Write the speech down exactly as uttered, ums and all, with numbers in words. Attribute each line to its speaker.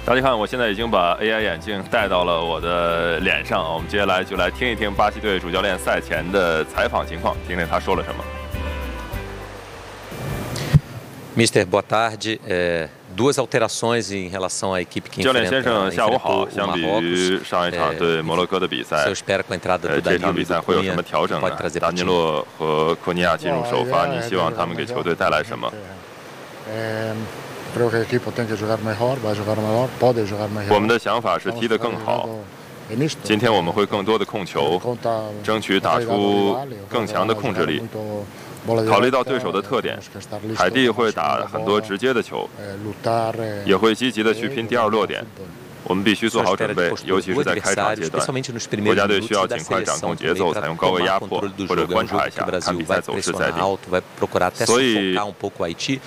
Speaker 1: 大家看，我现在已经把 A I 眼镜戴到了我的脸上。我们接下来就来听一听巴西队主教练赛前的采访情况，听听他说了什么。
Speaker 2: Mister, boa tarde. É, duas alterações em relação à equipe que
Speaker 1: 教练先生，下午
Speaker 2: enfrentou
Speaker 1: 好。
Speaker 2: o
Speaker 1: 相比
Speaker 2: Marrocos.
Speaker 1: 于上一场对摩洛哥的比赛，
Speaker 2: Você espera com a entrada
Speaker 1: 呃，
Speaker 2: do
Speaker 1: 这场
Speaker 2: Danilo
Speaker 1: 比
Speaker 2: e
Speaker 1: 赛
Speaker 2: do
Speaker 1: 会有什么
Speaker 2: Cunha
Speaker 1: 调整
Speaker 2: pode
Speaker 1: 呢？
Speaker 2: trazer
Speaker 1: 达
Speaker 2: para o
Speaker 1: 尼
Speaker 2: time?
Speaker 1: 洛和库尼亚进入首发，你希望他们给球队带来什么？ 我们的想法是踢得更好。今天我们会更多的控球，争取打出更强的控制力。考虑到对手的特点，海地会打很多直接的球，也会积极的去拼第二落点。 我们必须做好准备，尤其是在开场阶段。国家队需要尽快掌控节奏，采用高位压迫，或者观察一下，看比赛走势再定。所以，